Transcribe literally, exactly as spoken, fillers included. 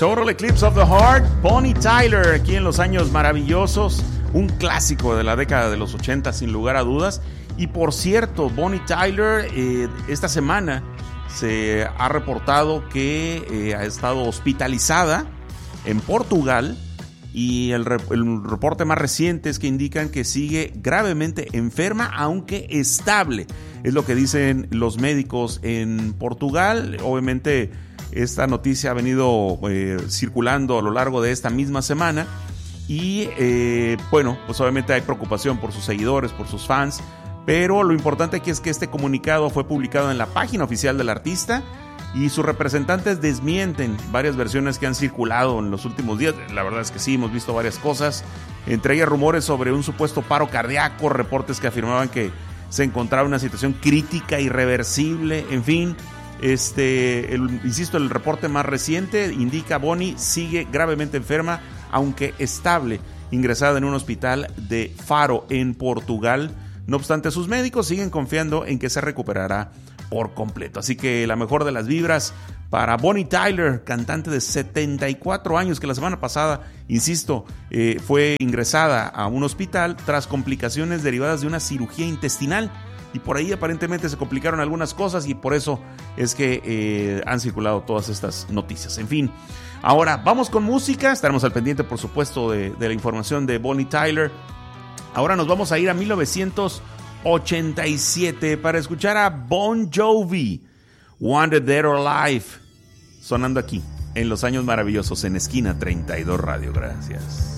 Total Eclipse of the Heart, Bonnie Tyler, aquí en los años maravillosos, un clásico de la década de los ochenta sin lugar a dudas. Y por cierto, Bonnie Tyler eh, esta semana se ha reportado que eh, ha estado hospitalizada en Portugal y el, re- el reporte más reciente es que indican que sigue gravemente enferma aunque estable, es lo que dicen los médicos en Portugal. Obviamente esta noticia ha venido eh, circulando a lo largo de esta misma semana y eh, bueno, pues obviamente hay preocupación por sus seguidores, por sus fans, pero lo importante aquí es que este comunicado fue publicado en la página oficial del artista y sus representantes desmienten varias versiones que han circulado en los últimos días. La verdad es que sí, hemos visto varias cosas, entre ellas rumores sobre un supuesto paro cardíaco, reportes que afirmaban que se encontraba en una situación crítica, irreversible, en fin. Este, el, insisto, el reporte más reciente indica Bonnie sigue gravemente enferma, aunque estable, ingresada en un hospital de Faro, en Portugal. No obstante, sus médicos siguen confiando en que se recuperará por completo. Así que la mejor de las vibras para Bonnie Tyler, cantante de setenta y cuatro años, que la semana pasada, insisto, eh, fue ingresada a un hospital tras complicaciones derivadas de una cirugía intestinal. Y por ahí aparentemente se complicaron algunas cosas y por eso es que eh, han circulado todas estas noticias. En fin, ahora vamos con música. Estaremos al pendiente, por supuesto, de, de la información de Bonnie Tyler. Ahora nos vamos a ir a mil novecientos ochenta y siete para escuchar a Bon Jovi, Wanted Dead or Alive, sonando aquí en Los Años Maravillosos en Esquina treinta y dos Radio. Gracias.